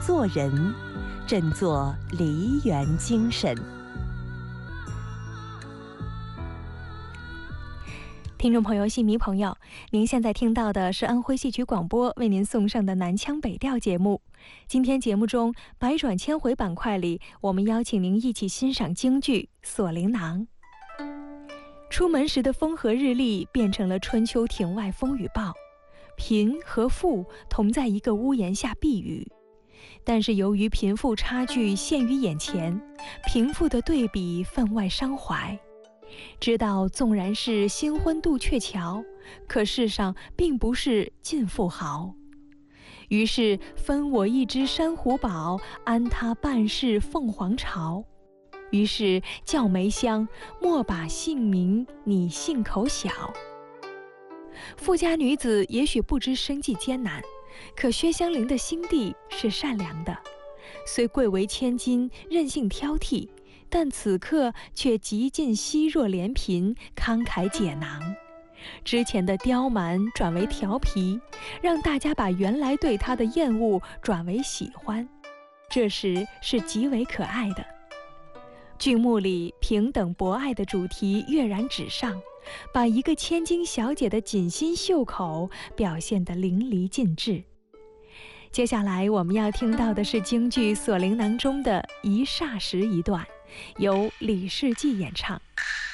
做人，振作梨园精神。 听众朋友、戏迷朋友，您现在听到的是安徽戏曲广播为您送上的南腔北调节目。今天节目中百转千回板块里，我们邀请您一起欣赏京剧《锁灵囊》。出门时的风和日丽变成了春秋庭外风雨暴，贫和富同在一个屋檐下避雨，但是由于贫富差距现于眼前，贫富的对比分外伤怀。知道纵然是新婚渡鹊桥，可世上并不是尽富豪。于是分我一只珊瑚宝，安他半世凤凰巢。于是叫梅香，莫把姓名你信口小。富家女子也许不知生计艰难，可薛香菱的心地是善良的，虽贵为千金，任性挑剔，但此刻却极尽惜弱怜贫，慷慨解囊。之前的刁蛮转为调皮，让大家把原来对他的厌恶转为喜欢，这时是极为可爱的。剧目里平等博爱的主题跃然纸上，把一个千金小姐的锦心绣口表现得淋漓尽致。接下来我们要听到的是京剧《锁灵囊》中的一霎时一段，由李世济演唱。